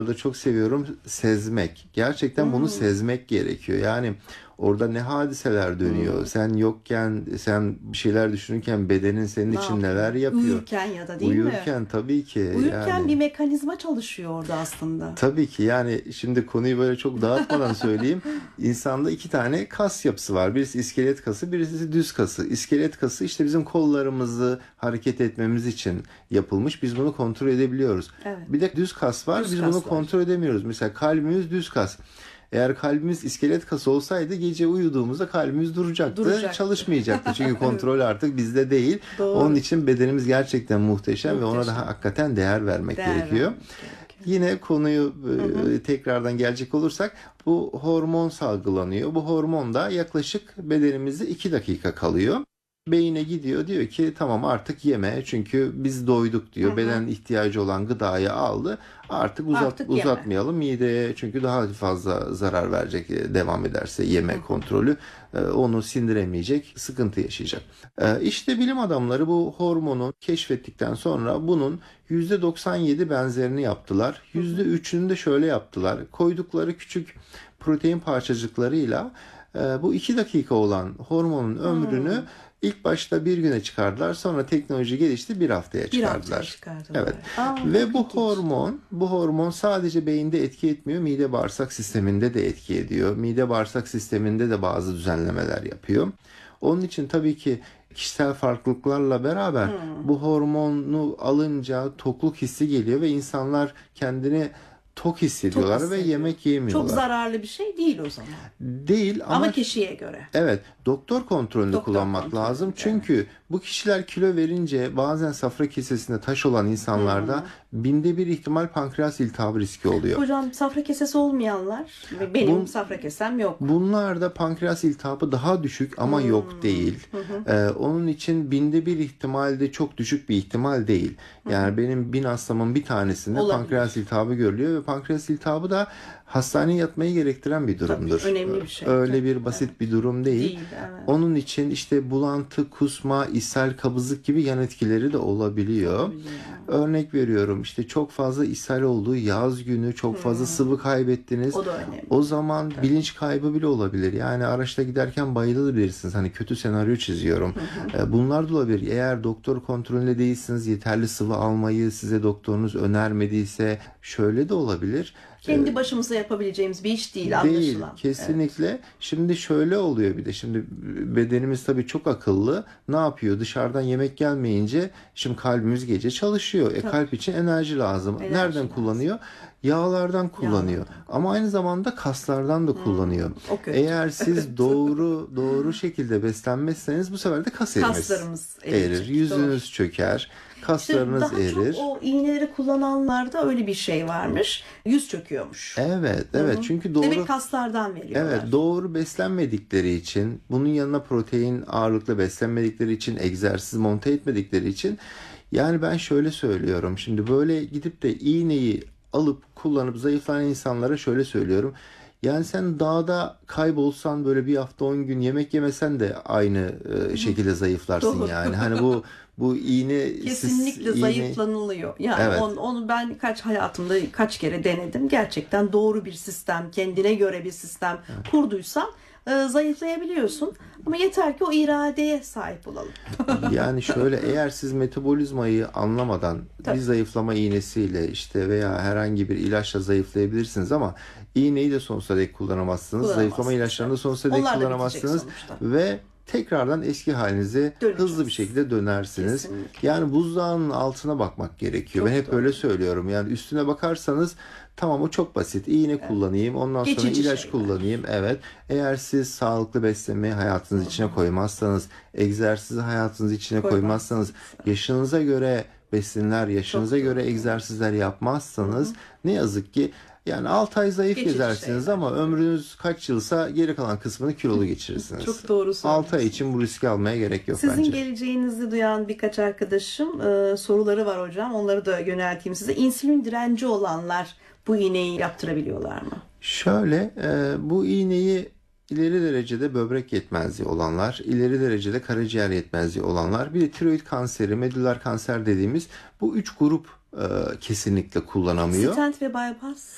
da çok seviyorum sezmek. Gerçekten bunu Hmm. sezmek gerekiyor. Yani orada ne hadiseler dönüyor. Hmm. Sen yokken, sen bir şeyler düşünürken bedenin senin Ne için neler yapıyor? yapıyor. Uyurken ya da değil mi? Uyurken tabii ki Uyurken yani. bir mekanizma çalışıyor orada aslında. Tabii ki yani şimdi konuyu böyle çok dağıtmadan söyleyeyim. İnsanda iki tane kas yapısı var. Birisi iskelet kası, birisi düz kası. İskelet kası işte bizim kollarımızı hareket etmemiz için yapılmış. Biz bunu kontrol edebiliyoruz. Evet. Bir de düz kas var. Düz Biz bunu kaslar. kontrol edemiyoruz. Mesela kalbimiz düz kas. Eğer kalbimiz iskelet kası olsaydı gece uyuduğumuzda kalbimiz duracaktı, Duracaktı. çalışmayacaktı. Çünkü Evet. kontrol artık bizde değil. Onun Doğru. için bedenimiz gerçekten muhteşem ve ona da Muhteşem. hakikaten değer vermek Değer gerekiyor. vermek gerekiyor. Yine konuyu Hı hı. tekrardan gelecek olursak bu hormon salgılanıyor. Bu hormon da yaklaşık bedenimizde 2 dakika kalıyor. Beyine gidiyor diyor ki tamam artık yeme çünkü biz doyduk Hı diyor. hı. Beden ihtiyacı olan gıdayı aldı. Artık Artık yeme. uzatmayalım mideye çünkü daha fazla zarar verecek devam ederse Hı yeme hı. kontrolü onu sindiremeyecek, sıkıntı yaşayacak. İşte bilim adamları bu hormonu keşfettikten sonra bunun %97 benzerini yaptılar. Hı hı. %3'ünü de şöyle yaptılar. Koydukları küçük protein parçacıklarıyla bu 2 dakika olan hormonun ömrünü Hmm. ilk başta bir güne çıkardılar. Sonra teknoloji gelişti, bir haftaya Bir haftaya çıkardılar. Evet. çıkardılar. Aa, Ve çok ilginç. bu hormon sadece beyinde etki etmiyor, mide bağırsak sisteminde de etki ediyor. Mide bağırsak sisteminde de bazı düzenlemeler yapıyor. Onun için tabii ki kişisel farklılıklarla beraber Hmm. bu hormonu alınca tokluk hissi geliyor ve insanlar kendini tok Tok hissediyorlar ve hissediyor. yemek Çok yemiyorlar. zararlı bir şey değil o zaman. Değil Ama ama kişiye göre. evet, doktor kontrolünde Doktor kullanmak lazım. kontrolünde. Evet. Çünkü bu kişiler kilo verince bazen safra kesesinde taş olan insanlarda Hmm. binde bir ihtimal pankreas iltihabı riski oluyor. Hocam safra kesesi olmayanlar ve benim Bun, safra kesem yok. Bunlarda pankreas iltihabı daha düşük ama yok Hmm. değil. Hı hı. Onun için binde bir ihtimal de çok düşük bir ihtimal değil. Hı hı. Yani benim 1000 hastamın bir tanesinde pankreas Olabilir. iltihabı görülüyor ve pankreas iltihabı da hastaneye yatmayı gerektiren bir Tabii. durumdur. Önemli bir şey. Öyle Tabii. bir Evet. basit bir durum değil. Değil. Evet. Onun için işte bulantı, kusma, ishal, kabızlık gibi yan etkileri de olabiliyor. Olabiliyor. Örnek veriyorum işte çok fazla ishal olduğu yaz günü çok fazla Hmm. sıvı kaybettiniz. O da önemli. O zaman Tabii. bilinç kaybı bile olabilir. Yani araçta giderken bayılabilirsiniz. Hani kötü senaryo çiziyorum. Hı hı. Bunlar da olabilir. Eğer doktor kontrolünde değilsiniz, yeterli sıvı almayı size doktorunuz önermediyse şöyle de olabilir. Kendi başımıza yapabileceğimiz bir iş değil Değil anlaşılan. Evet. kesinlikle. Şimdi şöyle oluyor bir de. Şimdi bedenimiz tabii çok akıllı. Ne yapıyor? Dışarıdan yemek gelmeyince şimdi kalbimiz gece çalışıyor. Tabii. Kalp için enerji lazım. Enerji Nereden lazım. kullanıyor? Yağlardan kullanıyor. Yağlardan Ama aynı zamanda kaslardan da kullanıyor. O kötü. Eğer siz doğru şekilde beslenmezseniz bu sefer de kas erimez. Kaslarımız Erir, eriyecek. Doğru. yüzünüz çöker, İşte kaslarınız daha çok erir. o iğneleri kullananlarda öyle bir şey varmış. Yüz çöküyormuş. Evet, Hı evet. hı. Çünkü Demek kaslardan veriyorlar. evet, doğru beslenmedikleri için, bunun yanına protein ağırlıklı beslenmedikleri için, egzersiz monte etmedikleri için, yani ben şöyle söylüyorum. Şimdi böyle gidip de iğneyi alıp kullanıp zayıflayan insanlara şöyle söylüyorum. Yani sen dağda kaybolsan böyle bir hafta 10 gün yemek yemesen de aynı şekilde zayıflarsın Doğru. yani. Hani bu Kesinlikle iğne zayıflanılıyor. Yani evet. onu ben hayatımda kaç kere denedim. Gerçekten doğru bir sistem, kendine göre bir sistem kurduysan zayıflayabiliyorsun. Ama yeter ki o iradeye sahip olalım. Yani şöyle eğer siz metabolizmayı anlamadan bir Tabii. zayıflama iğnesiyle işte veya herhangi bir ilaçla zayıflayabilirsiniz ama iğneyi de sonsuza dek kullanamazsınız. Zayıflama Kullanamazsınız. ilaçlarını da Evet. sonsuza dek Onlar da bitecek kullanamazsınız sonuçta. ve tekrardan eski halinize hızlı bir Döneceğiz. şekilde dönersiniz. Kesinlikle. Yani buzdağının altına bakmak gerekiyor. Ben Çok hep öyle doğru. söylüyorum. Yani üstüne bakarsanız tamam o çok basit. İğne kullanayım, ondan sonra Geçici ilaç şeyler. kullanayım. Evet. Eğer siz sağlıklı beslenmeyi hayatınız içine koymazsanız, egzersizi hayatınız içine koymazsanız, yaşınıza göre besinler, yaşınıza Çok göre doğru. egzersizler yapmazsanız ne yazık ki yani 6 ay zayıf Geçici gezersiniz şeyler. ama ömrünüz kaç yılsa geri kalan kısmını kilolu geçirirsiniz. Çok doğru 6 ay söylüyorsunuz. için bu riski almaya gerek yok Sizin bence. geleceğinizi duyan birkaç arkadaşım soruları var hocam. Onları da yönelteyim size. İnsülin direnci olanlar bu iğneyi yaptırabiliyorlar mı? Şöyle bu iğneyi ileri derecede böbrek yetmezliği olanlar, ileri derecede karaciğer yetmezliği olanlar, bir de tiroid kanseri, medüller kanser dediğimiz bu üç grup kesinlikle kullanamıyor. Stent ve bypass?